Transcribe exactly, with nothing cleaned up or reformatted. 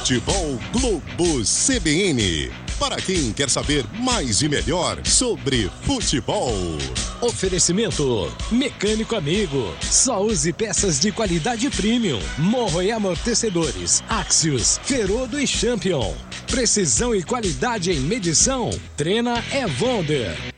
Futebol Globo C B N. Para quem quer saber mais e melhor sobre futebol. Oferecimento Mecânico Amigo. Só use peças de qualidade premium. Morro e amortecedores. Axios, Ferodo e Champion. Precisão e qualidade em medição. Trena é Wonder.